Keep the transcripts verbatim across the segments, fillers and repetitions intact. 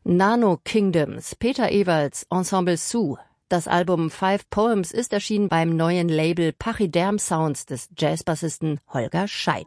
Nano Kingdoms, Peter Ewalds, Ensemble Sue. Das Album Five Poems ist erschienen beim neuen Label Pachyderm Sounds des Jazzbassisten Holger Scheidt.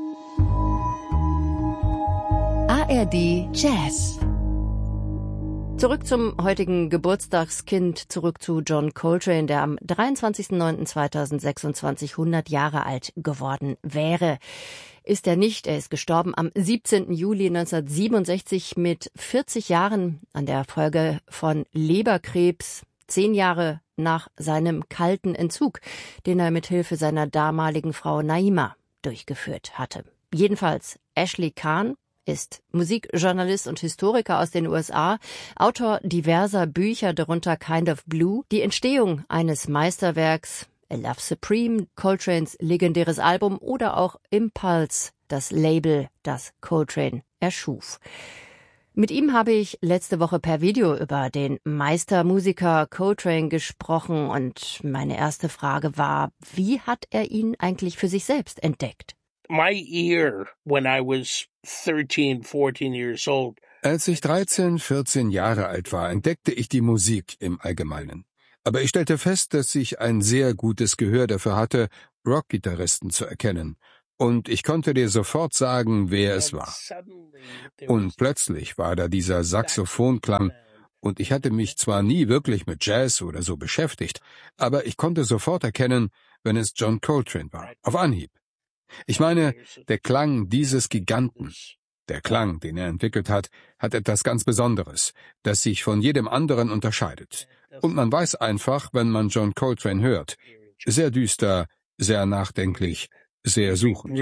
A R D Jazz. Zurück zum heutigen Geburtstagskind, zurück zu John Coltrane, der am dreiundzwanzigsten neunten zweitausendsechsundzwanzig hundert Jahre alt geworden wäre. Ist er nicht, er ist gestorben am siebzehnten Juli neunzehnhundertsiebenundsechzig mit vierzig Jahren an der Folge von Leberkrebs, zehn Jahre nach seinem kalten Entzug, den er mit Hilfe seiner damaligen Frau Naima durchgeführt hatte. Jedenfalls Ashley Kahn ist Musikjournalist und Historiker aus den U S A, Autor diverser Bücher, darunter Kind of Blue, die Entstehung eines Meisterwerks, A Love Supreme, Coltranes legendäres Album oder auch Impulse, das Label, das Coltrane erschuf. Mit ihm habe ich letzte Woche per Video über den Meistermusiker Coltrane gesprochen und meine erste Frage war, wie hat er ihn eigentlich für sich selbst entdeckt? My ear, when I was thirteen, fourteen years old. Als ich dreizehn, vierzehn Jahre alt war, entdeckte ich die Musik im Allgemeinen. Aber ich stellte fest, dass ich ein sehr gutes Gehör dafür hatte, Rockgitarristen zu erkennen. Und ich konnte dir sofort sagen, wer es war. Und plötzlich war da dieser Saxophonklang, und ich hatte mich zwar nie wirklich mit Jazz oder so beschäftigt, aber ich konnte sofort erkennen, wenn es John Coltrane war, auf Anhieb. Ich meine, der Klang dieses Giganten, der Klang, den er entwickelt hat, hat etwas ganz Besonderes, das sich von jedem anderen unterscheidet. Und man weiß einfach, wenn man John Coltrane hört, sehr düster, sehr nachdenklich, sehr suchend.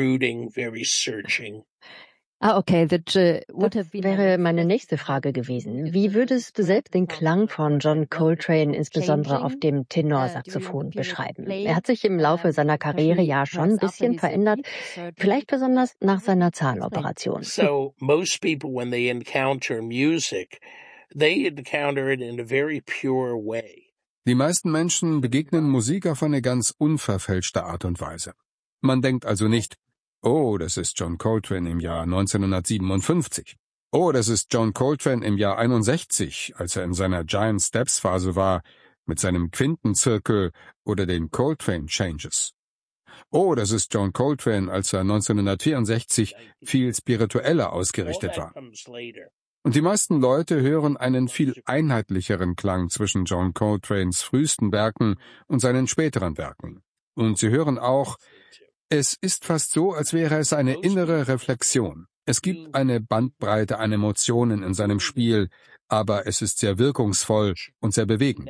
Ah, okay, das wäre meine nächste Frage gewesen. Wie würdest du selbst den Klang von John Coltrane, insbesondere auf dem Tenorsaxophon, beschreiben? Er hat sich im Laufe seiner Karriere ja schon ein bisschen verändert, vielleicht besonders nach seiner Zahnoperation. So, most people, when they encounter music, they encounter it in a very pure way. Die meisten Menschen begegnen Musik auf eine ganz unverfälschte Art und Weise. Man denkt also nicht, oh, das ist John Coltrane im Jahr neunzehnhundertsiebenundfünfzig. Oh, das ist John Coltrane im Jahr einundsechzig, als er in seiner Giant Steps Phase war, mit seinem Quintenzirkel oder den Coltrane Changes. Oh, das ist John Coltrane, als er neunzehnhundertvierundsechzig viel spiritueller ausgerichtet war. Und die meisten Leute hören einen viel einheitlicheren Klang zwischen John Coltranes frühesten Werken und seinen späteren Werken. Und sie hören auch, es ist fast so, als wäre es eine innere Reflexion. Es gibt eine Bandbreite an Emotionen in seinem Spiel, aber es ist sehr wirkungsvoll und sehr bewegend.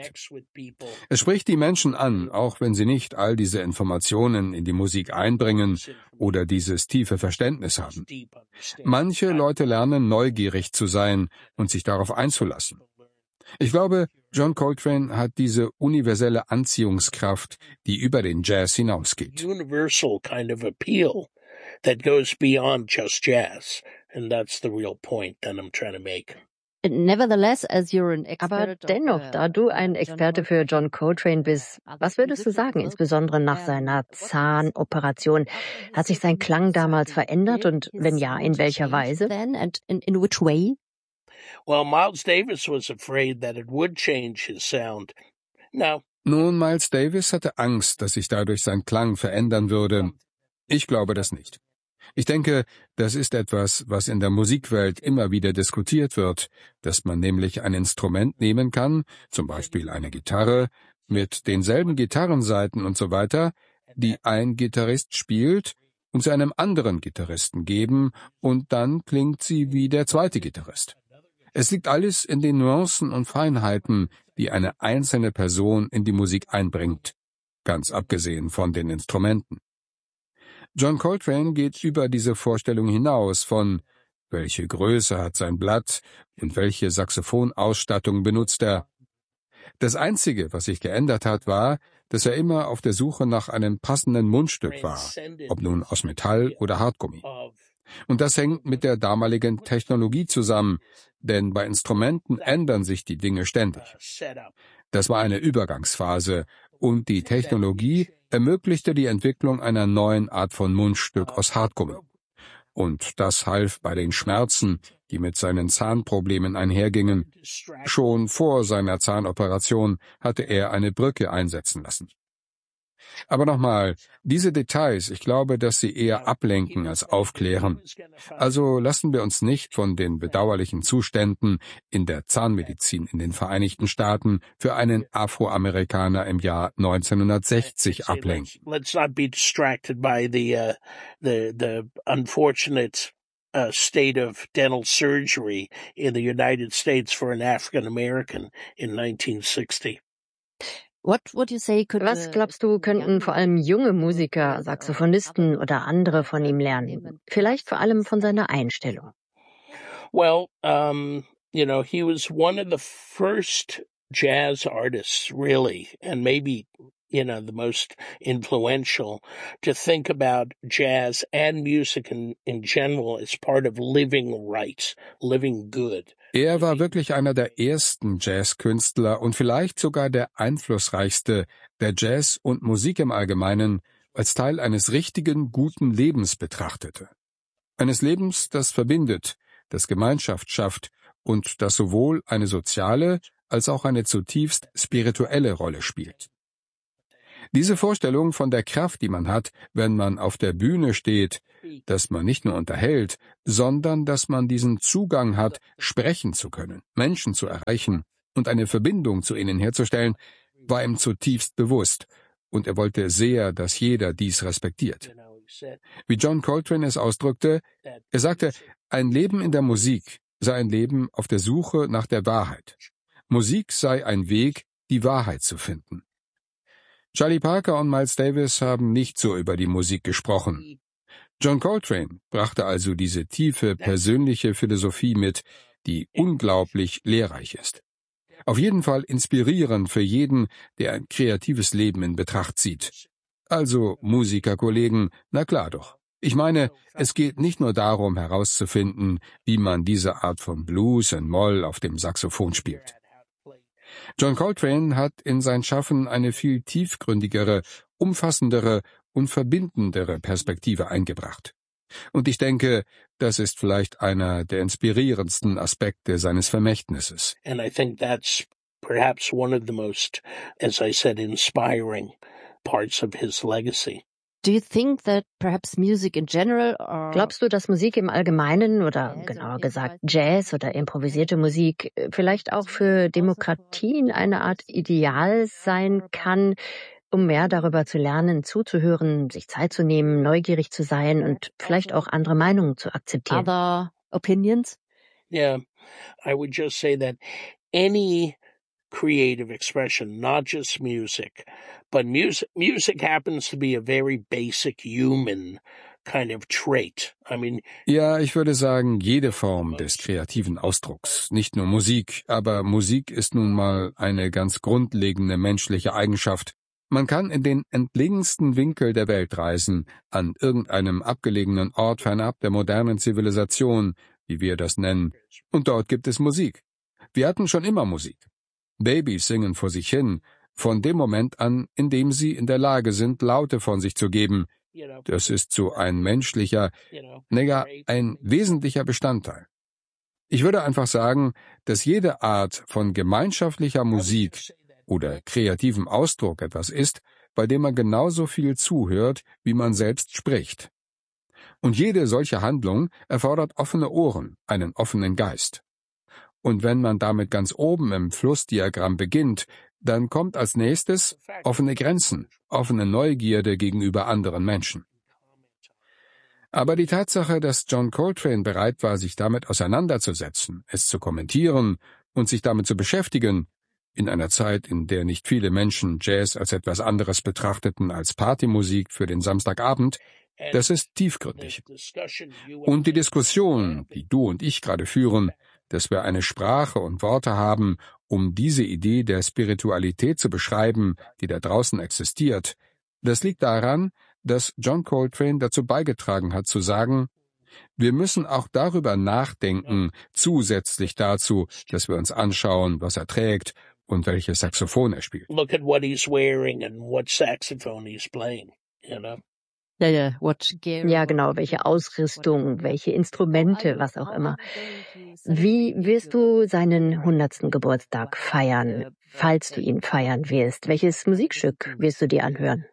Es spricht die Menschen an, auch wenn sie nicht all diese Informationen in die Musik einbringen oder dieses tiefe Verständnis haben. Manche Leute lernen, neugierig zu sein und sich darauf einzulassen. Ich glaube, John Coltrane hat diese universelle Anziehungskraft, die über den Jazz hinausgeht. Universal kind of appeal that goes beyond just jazz, and that's the real point that I'm trying to make. Nevertheless, as you're an expert Aber dennoch, da du ein Experte für John Coltrane bist, was würdest du sagen, insbesondere nach seiner Zahnoperation? Hat sich sein Klang damals verändert und wenn ja, in welcher Weise? And in, in which way? Well, Miles Davis was afraid that it would change his sound. Now, Nun, Miles Davis hatte Angst, dass sich dadurch sein Klang verändern würde. Ich glaube das nicht. Ich denke, das ist etwas, was in der Musikwelt immer wieder diskutiert wird, dass man nämlich ein Instrument nehmen kann, zum Beispiel eine Gitarre, mit denselben Gitarrensaiten und so weiter, die ein Gitarrist spielt, und sie einem anderen Gitarristen geben, und dann klingt sie wie der zweite Gitarrist. Es liegt alles in den Nuancen und Feinheiten, die eine einzelne Person in die Musik einbringt, ganz abgesehen von den Instrumenten. John Coltrane geht über diese Vorstellung hinaus von, welche Größe hat sein Blatt und welche Saxophonausstattung benutzt er. Das Einzige, was sich geändert hat, war, dass er immer auf der Suche nach einem passenden Mundstück war, ob nun aus Metall oder Hartgummi. Und das hängt mit der damaligen Technologie zusammen, denn bei Instrumenten ändern sich die Dinge ständig. Das war eine Übergangsphase, und die Technologie ermöglichte die Entwicklung einer neuen Art von Mundstück aus Hartgummi. Und das half bei den Schmerzen, die mit seinen Zahnproblemen einhergingen. Schon vor seiner Zahnoperation hatte er eine Brücke einsetzen lassen. Aber nochmal, diese Details, ich glaube, dass sie eher ablenken als aufklären. Also lassen wir uns nicht von den bedauerlichen Zuständen in der Zahnmedizin in den Vereinigten Staaten für einen Afroamerikaner im Jahr neunzehnhundertsechzig ablenken. Let's not be distracted by the uh, the the unfortunate uh, state of dental surgery in the United States for an African American in nineteen sixty. What would you say could Was glaubst du, könnten vor allem junge Musiker, Saxophonisten oder andere von ihm lernen? Vielleicht vor allem von seiner Einstellung. Well, um, you know, he was one of the first jazz artists, really, and maybe, you know, the most influential, to think about jazz and music in, in general as part of living right, living good. Er war wirklich einer der ersten Jazzkünstler und vielleicht sogar der einflussreichste, der Jazz und Musik im Allgemeinen als Teil eines richtigen, guten Lebens betrachtete. Eines Lebens, das verbindet, das Gemeinschaft schafft und das sowohl eine soziale als auch eine zutiefst spirituelle Rolle spielt. Diese Vorstellung von der Kraft, die man hat, wenn man auf der Bühne steht, dass man nicht nur unterhält, sondern dass man diesen Zugang hat, sprechen zu können, Menschen zu erreichen und eine Verbindung zu ihnen herzustellen, war ihm zutiefst bewusst, und er wollte sehr, dass jeder dies respektiert. Wie John Coltrane es ausdrückte, er sagte, ein Leben in der Musik sei ein Leben auf der Suche nach der Wahrheit. Musik sei ein Weg, die Wahrheit zu finden. Charlie Parker und Miles Davis haben nicht so über die Musik gesprochen. John Coltrane brachte also diese tiefe, persönliche Philosophie mit, die unglaublich lehrreich ist. Auf jeden Fall inspirierend für jeden, der ein kreatives Leben in Betracht zieht. Also, Musikerkollegen, na klar doch. Ich meine, es geht nicht nur darum, herauszufinden, wie man diese Art von Blues und Moll auf dem Saxophon spielt. John Coltrane hat in sein Schaffen eine viel tiefgründigere, umfassendere und verbindendere Perspektive eingebracht. Und ich denke, das ist vielleicht einer der inspirierendsten Aspekte seines Vermächtnisses. And I think that's perhaps one of the most, as I said, inspiring parts of his legacy. Do you think that perhaps music in general or Glaubst du, dass Musik im Allgemeinen oder genauer gesagt Jazz oder improvisierte Musik vielleicht auch für Demokratien eine Art Ideal sein kann, um mehr darüber zu lernen, zuzuhören, sich Zeit zu nehmen, neugierig zu sein und vielleicht auch andere Meinungen zu akzeptieren? other opinions? Yeah, I would just say that any creative expression, not just music, but music, music happens to be a very basic human kind of trait. I mean, Ja, ich würde sagen, jede Form des kreativen Ausdrucks, nicht nur Musik, aber Musik ist nun mal eine ganz grundlegende menschliche Eigenschaft. Man kann in den entlegensten Winkel der Welt reisen, an irgendeinem abgelegenen Ort fernab der modernen Zivilisation, wie wir das nennen, und dort gibt es Musik. Wir hatten schon immer Musik. Babys singen vor sich hin, von dem Moment an, in dem sie in der Lage sind, Laute von sich zu geben. Das ist so ein menschlicher, naja, ein wesentlicher Bestandteil. Ich würde einfach sagen, dass jede Art von gemeinschaftlicher Musik oder kreativem Ausdruck etwas ist, bei dem man genauso viel zuhört, wie man selbst spricht. Und jede solche Handlung erfordert offene Ohren, einen offenen Geist. Und wenn man damit ganz oben im Flussdiagramm beginnt, dann kommt als nächstes offene Grenzen, offene Neugierde gegenüber anderen Menschen. Aber die Tatsache, dass John Coltrane bereit war, sich damit auseinanderzusetzen, es zu kommentieren und sich damit zu beschäftigen, in einer Zeit, in der nicht viele Menschen Jazz als etwas anderes betrachteten als Partymusik für den Samstagabend, das ist tiefgründig. Und die Diskussion, die du und ich gerade führen, dass wir eine Sprache und Worte haben, um diese Idee der Spiritualität zu beschreiben, die da draußen existiert, das liegt daran, dass John Coltrane dazu beigetragen hat zu sagen, wir müssen auch darüber nachdenken, zusätzlich dazu, dass wir uns anschauen, was er trägt und welches Saxophon er spielt. look at what he's wearing and what saxophone he's playing, you know? Ja, ja, what Ja, genau, welche Ausrüstung, welche Instrumente, was auch immer. Wie wirst du seinen hundertsten Geburtstag feiern, falls du ihn feiern wirst? Welches Musikstück wirst du dir anhören?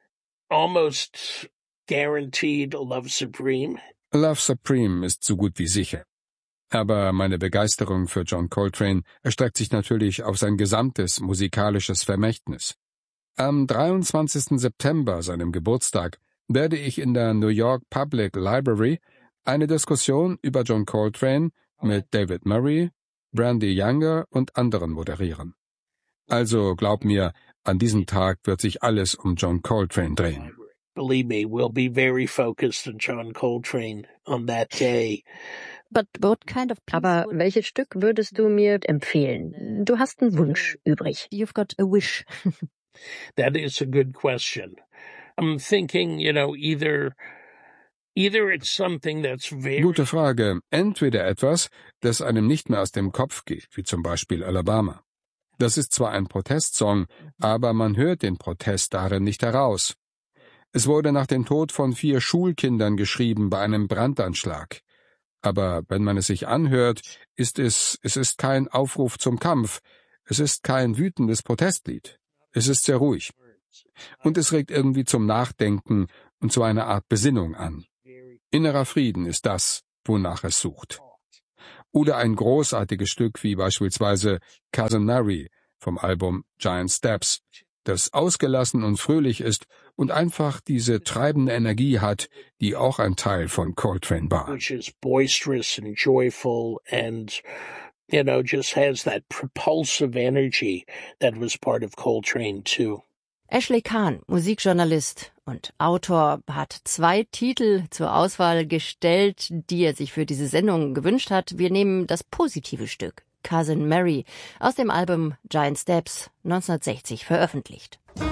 Almost guaranteed Love Supreme. Love Supreme ist so gut wie sicher. Aber meine Begeisterung für John Coltrane erstreckt sich natürlich auf sein gesamtes musikalisches Vermächtnis. Am dreiundzwanzigsten September, seinem Geburtstag, werde ich in der New York Public Library eine Diskussion über John Coltrane mit David Murray, Brandy Younger und anderen moderieren. Also glaub mir, an diesem Tag wird sich alles um John Coltrane drehen. Believe me, we'll be very focused on John Coltrane on that day. But what kind of piece Aber would- welches Stück würdest du mir empfehlen? Du hast einen Wunsch übrig. You've got a wish. That is a good question. I'm thinking, you know, either either it's something that's very Gute Frage. Entweder etwas, das einem nicht mehr aus dem Kopf geht, wie zum Beispiel Alabama. Das ist zwar ein Protestsong, aber man hört den Protest darin nicht heraus. Es wurde nach dem Tod von vier Schulkindern geschrieben bei einem Brandanschlag. Aber wenn man es sich anhört, ist es, es ist kein Aufruf zum Kampf. Es ist kein wütendes Protestlied. Es ist sehr ruhig. Und es regt irgendwie zum Nachdenken und zu einer Art Besinnung an. Innerer Frieden ist das, wonach es sucht. Oder ein großartiges Stück wie beispielsweise Cousin Mary vom Album Giant Steps, das ausgelassen und fröhlich ist und einfach diese treibende Energie hat, die auch ein Teil von Coltrane war. which is boisterous and joyful and, you know, just has that propulsive energy that was part of Coltrane too. Ashley Kahn, Musikjournalist und Autor, hat zwei Titel zur Auswahl gestellt, die er sich für diese Sendung gewünscht hat. Wir nehmen das positive Stück, Cousin Mary, aus dem Album Giant Steps, neunzehnhundertsechzig veröffentlicht.